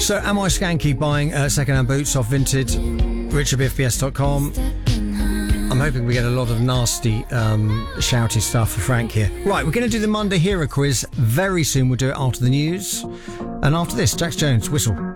So, am I skanky buying second-hand boots off Vinted? RichardBFBS.com. I'm hoping we get a lot of nasty, shouty stuff for Frank here. Right, we're going to do the Monday Hero Quiz very soon. We'll do it after the news. And after this, Jax Jones, Whistle.